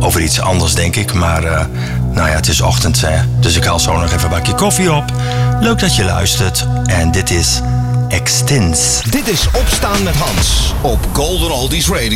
over iets anders, denk ik. Maar nou ja, het is ochtend, hè. Dus ik haal zo nog even een bakje koffie op. Leuk dat je luistert. En dit is Extins. Dit is Opstaan met Hans op Golden Oldies Radio.